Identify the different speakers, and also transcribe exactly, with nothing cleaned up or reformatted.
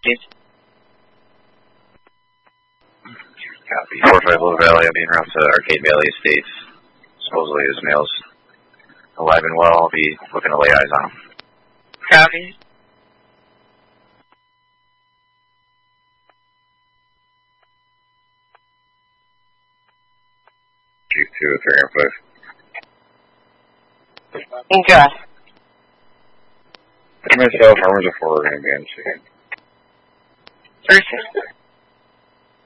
Speaker 1: Copy. four five Blue Valley, I'll be en route to Arcade Valley Estates. Supposedly this male's alive and well. I'll be looking to lay eyes on him.
Speaker 2: Copy.
Speaker 1: Chief two, three and five.
Speaker 2: Okay.
Speaker 1: And myself, armors of four are going to be on scene.
Speaker 2: Person.